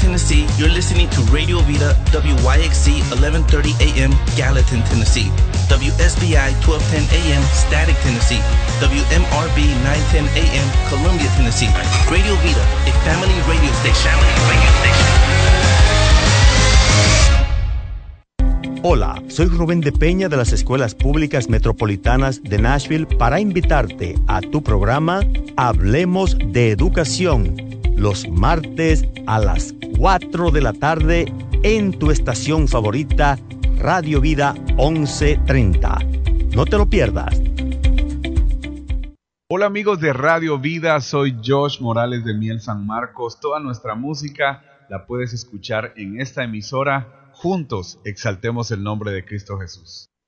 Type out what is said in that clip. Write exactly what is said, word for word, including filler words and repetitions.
Tennessee, you're listening to Radio Vida W Y X C eleven thirty A M Gallatin, Tennessee, W S B I twelve ten A M Static, Tennessee, W M R B nine ten A M Columbia, Tennessee. Radio Vida, a family radio station. Family radio station. Hola, soy Rubén de Peña de las Escuelas Públicas Metropolitanas de Nashville para invitarte a tu programa Hablemos de Educación, los martes a las cuatro de la tarde en tu estación favorita, Radio Vida once treinta. No te lo pierdas. Hola amigos de Radio Vida, soy Josh Morales de Miel San Marcos. Toda nuestra música la puedes escuchar en esta emisora. Juntos exaltemos el nombre de Cristo Jesús.